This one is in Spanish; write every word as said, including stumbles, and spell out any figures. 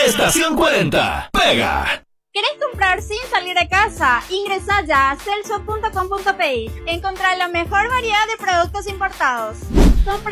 Estación cuarenta, pega. ¿Querés comprar sin salir de casa? Ingresa ya a celso punto com punto pe. Encontrá la mejor variedad de productos importados. Compra